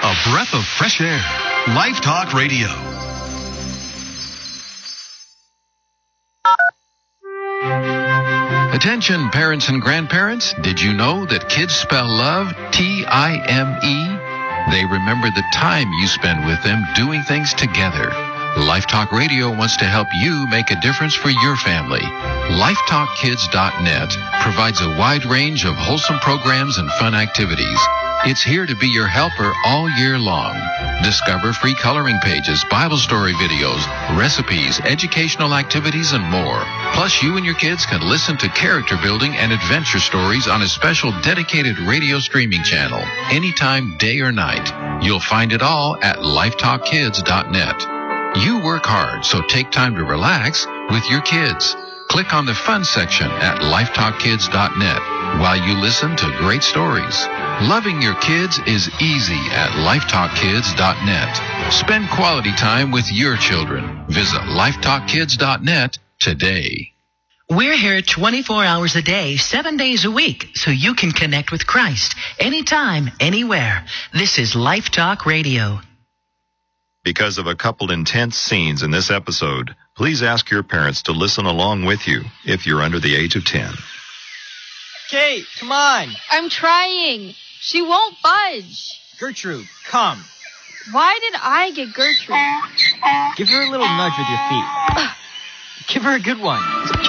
A breath of fresh air. Life Talk Radio. Attention parents and grandparents, did you know that kids spell love T-I-M-E? They remember the time you spend with them doing things together. Life Talk Radio wants to help you make a difference for your family. LifeTalkKids.net provides a wide range of wholesome programs and fun activities. It's here to be your helper all year long. Discover free coloring pages, Bible story videos, recipes, educational activities, and more. Plus, you and your kids can listen to character building and adventure stories on a special dedicated radio streaming channel, anytime, day or night. You'll find it all at LifeTalkKids.net. You work hard, so take time to relax with your kids. Click on the fun section at LifeTalkKids.net while you listen to great stories. Loving your kids is easy at LifeTalkKids.net. Spend quality time with your children. Visit LifeTalkKids.net today. We're here 24 hours a day, 7 days a week, so you can connect with Christ anytime, anywhere. This is Life Talk Radio. Because of a couple intense scenes in this episode, please ask your parents to listen along with you if you're under the age of 10. Kate, come on. I'm trying. She won't budge. Gertrude, come. Why did I get Gertrude? Give her a little nudge with your feet. Give her a good one.